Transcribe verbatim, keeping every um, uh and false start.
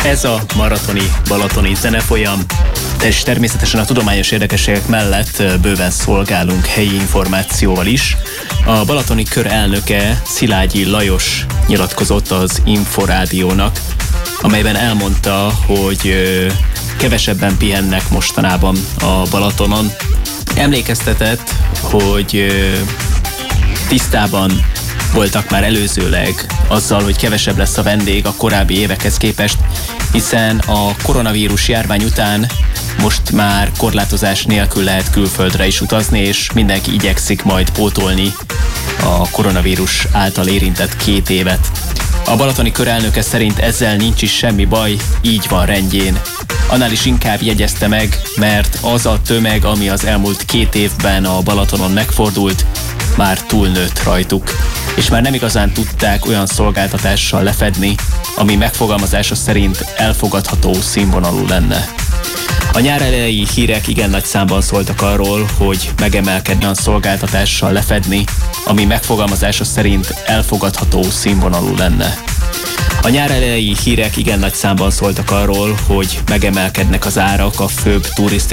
Ez a maratoni balatoni zenefolyam, és természetesen a tudományos érdekességek mellett bőven szolgálunk helyi információval is. A balatoni kör elnöke Szilágyi Lajos nyilatkozott az Inforádiónak, amelyben elmondta, hogy kevesebben pihennek mostanában a Balatonon. Emlékeztetett, hogy tisztában voltak már előzőleg azzal, hogy kevesebb lesz a vendég a korábbi évekhez képest, hiszen a koronavírus járvány után most már korlátozás nélkül lehet külföldre is utazni, és mindenki igyekszik majd pótolni a koronavírus által érintett két évet. A balatoni körelnöke szerint ezzel nincs is semmi baj, így van rendjén. Annál is inkább jegyezte meg, mert az a tömeg, ami az elmúlt két évben a Balatonon megfordult, már túlnőtt rajtuk, és már nem igazán tudták olyan szolgáltatással lefedni, ami megfogalmazása szerint elfogadható színvonalú lenne. A nyár elejei hírek igen nagy számban szóltak arról, hogy megemelkedni a szolgáltatással lefedni, ami megfogalmazása szerint elfogadható színvonalú lenne. A nyár elejei hírek igen nagy számban szóltak arról, hogy megemelkednek az árak a főbb turisztikai